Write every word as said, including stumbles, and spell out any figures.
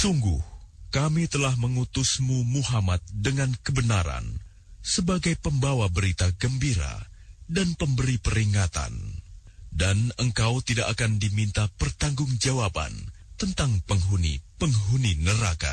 Sungguh, kami telah mengutusmu Muhammad dengan kebenaran sebagai pembawa berita gembira dan pemberi peringatan. Dan engkau tidak akan diminta pertanggungjawaban tentang penghuni-penghuni neraka.